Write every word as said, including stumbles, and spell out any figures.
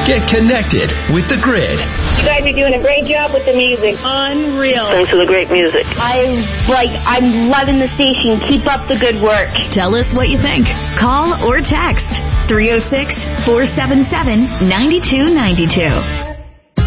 Get connected with The Grid. You guys are doing a great job with the music. Unreal. Thanks for the great music. I like, I'm loving the station. Keep up the good work. Tell us what you think. Call or text three oh six, four seven seven, nine two nine two.